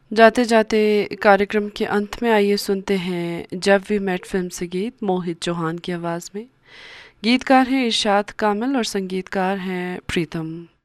जाते जाते कार्यक्रम के अंत में आइए सुनते हैं जब वी मेट फिल्म से गीत मोहित चौहान की आवाज़ में। गीतकार हैं इरशाद कामिल और संगीतकार हैं प्रीतम।